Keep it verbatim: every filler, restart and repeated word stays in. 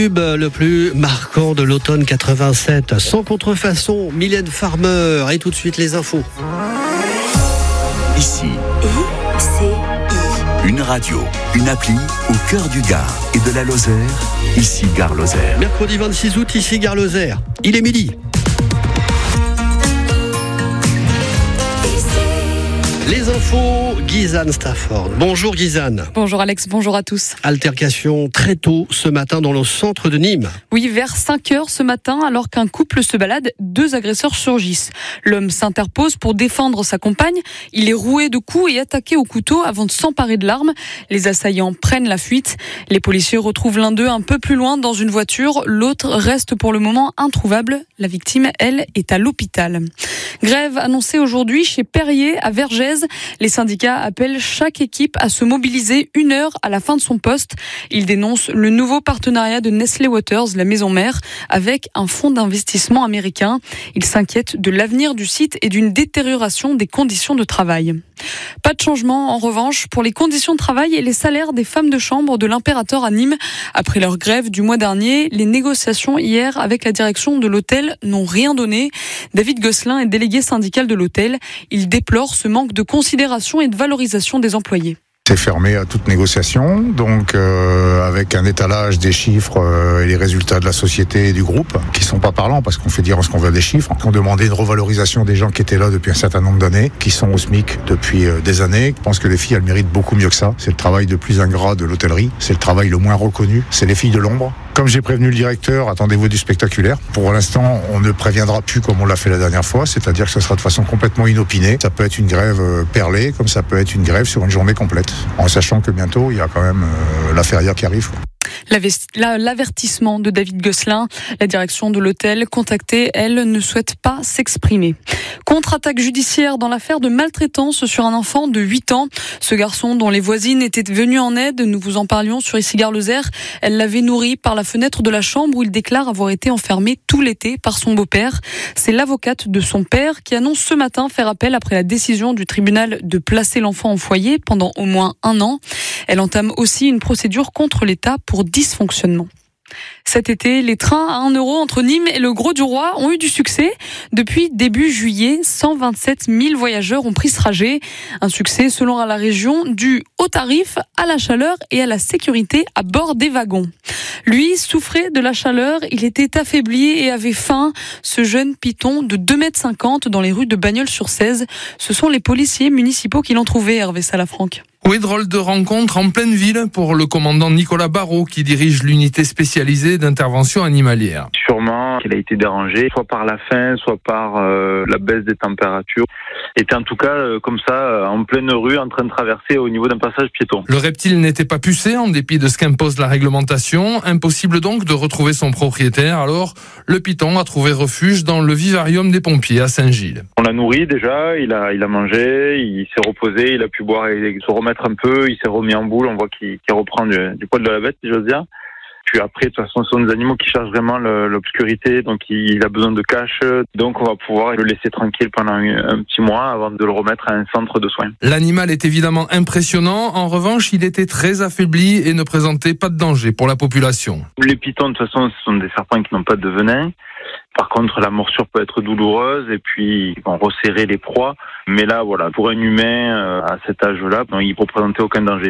Le plus marquant de l'automne quatre-vingt-sept, sans contrefaçon, Mylène Farmer, et tout de suite les infos. Ici, I C I. Une radio, une appli au cœur du Gard et de la Lozère. Ici Gare Lozère. Mercredi vingt-six août, ici Gare Lozère. Il est midi. Les infos, Gizane Stafford. Bonjour Gizane. Bonjour Alex, bonjour à tous. Altercation très tôt ce matin dans le centre de Nîmes. Oui, vers cinq heures ce matin, alors qu'un couple se balade, deux agresseurs surgissent. L'homme s'interpose pour défendre sa compagne. Il est roué de coups et attaqué au couteau avant de s'emparer de l'arme. Les assaillants prennent la fuite. Les policiers retrouvent l'un d'eux un peu plus loin dans une voiture. L'autre reste pour le moment introuvable. La victime, elle, est à l'hôpital. Grève annoncée aujourd'hui chez Perrier à Vergès. Les syndicats appellent chaque équipe à se mobiliser une heure à la fin de son poste. Ils dénoncent le nouveau partenariat de Nestlé Waters, la maison mère, avec un fonds d'investissement américain. Ils s'inquiètent de l'avenir du site et d'une détérioration des conditions de travail. Pas de changement, en revanche, pour les conditions de travail et les salaires des femmes de chambre de l'Impérateur à Nîmes. Après leur grève du mois dernier, les négociations hier avec la direction de l'hôtel n'ont rien donné. David Gosselin est délégué syndical de l'hôtel. Il déplore ce manque de considération et de valorisation des employés. C'est fermé à toute négociation, donc euh, avec un étalage des chiffres euh, et les résultats de la société et du groupe qui sont pas parlants parce qu'on fait dire ce qu'on veut des chiffres. On demandait une revalorisation des gens qui étaient là depuis un certain nombre d'années, qui sont au SMIC depuis euh, des années. Je pense que les filles, elles méritent beaucoup mieux que ça. C'est le travail le plus ingrat de l'hôtellerie, c'est le travail le moins reconnu, c'est les filles de l'ombre. Comme j'ai prévenu le directeur, attendez-vous du spectaculaire. Pour l'instant, on ne préviendra plus comme on l'a fait la dernière fois, c'est-à-dire que ce sera de façon complètement inopinée. Ça peut être une grève euh, perlée, comme ça peut être une grève sur une journée complète, en sachant que bientôt, il y a quand même euh, la feria qui arrive. L'avertissement de David Gosselin, la direction de l'hôtel contactée, elle, ne souhaite pas s'exprimer. Contre-attaque judiciaire dans l'affaire de maltraitance sur un enfant de huit ans. Ce garçon dont les voisines étaient venues en aide, nous vous en parlions sur Ici Gare Lozère, elle l'avait nourri par la fenêtre de la chambre où il déclare avoir été enfermé tout l'été par son beau-père. C'est l'avocate de son père qui annonce ce matin faire appel après la décision du tribunal de placer l'enfant en foyer pendant au moins un an. Elle entame aussi une procédure contre l'État pour dysfonctionnement. Cet été, les trains à un euro entre Nîmes et le Grau-du-Roi ont eu du succès. Depuis début juillet, cent vingt-sept mille voyageurs ont pris ce trajet. Un succès selon la région dû au tarif, à la chaleur et à la sécurité à bord des wagons. Lui souffrait de la chaleur, il était affaibli et avait faim. Ce jeune python de deux mètres cinquante dans les rues de Bagnols-sur-Cèze, ce sont les policiers municipaux qui l'ont trouvé, Hervé Salafranc. Oui, drôle de rencontre en pleine ville pour le commandant Nicolas Barrault qui dirige l'unité spécialisée d'intervention animalière. Sûrement qu'il a été dérangé, soit par la faim, soit par euh, la baisse des températures. Il était en tout cas euh, comme ça, euh, en pleine rue, en train de traverser au niveau d'un passage piéton. Le reptile n'était pas pucé en dépit de ce qu'impose la réglementation. Impossible donc de retrouver son propriétaire. Alors, le python a trouvé refuge dans le vivarium des pompiers à Saint-Gilles. On l'a nourri déjà, il a, il a mangé, il s'est reposé, il a pu boire et se remettre un peu, il s'est remis en boule, on voit qu'il, qu'il reprend du, du poil de la bête, si j'ose dire. Puis après, de toute façon, ce sont des animaux qui cherchent vraiment le, l'obscurité, donc il a besoin de cache. Donc on va pouvoir le laisser tranquille pendant un, un petit mois avant de le remettre à un centre de soins. L'animal est évidemment impressionnant. En revanche, il était très affaibli et ne présentait pas de danger pour la population. Les pythons, de toute façon, ce sont des serpents qui n'ont pas de venin. Par contre, la morsure peut être douloureuse et puis ils vont resserrer les proies. Mais là, voilà, pour un humain euh, à cet âge-là, non, il ne représentait aucun danger.